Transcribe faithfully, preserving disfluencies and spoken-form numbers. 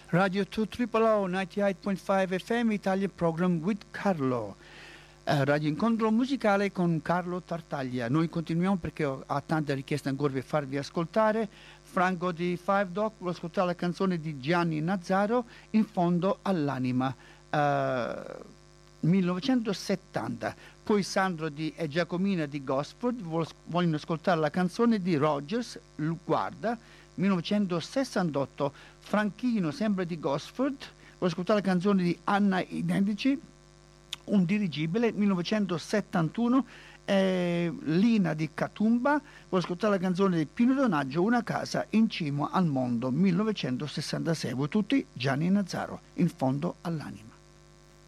Radio two Triple O ninety-eight point five F M Italian Program with Carlo. Eh, radio incontro musicale con Carlo Tartaglia. Noi continuiamo perché ho, ha tante richieste ancora per farvi ascoltare. Franco di Five Doc, volevo ascoltare la canzone di Gianni Nazzaro, In fondo all'anima, eh, millenovecentosettanta. Poi Sandro di e Giacomina di Gosford vogliono ascoltare la canzone di Rogers, Guarda, millenovecentosessantotto. Franchino, sempre di Gosford, vuole ascoltare la canzone di Anna Identici, Un dirigibile, millenovecentosettantuno. eh, Lina di Catumba vuole ascoltare la canzone di Pino Donaggio, Una casa in cima al mondo, millenovecentosessantasei. Voi tutti Gianni Nazzaro, In fondo all'anima.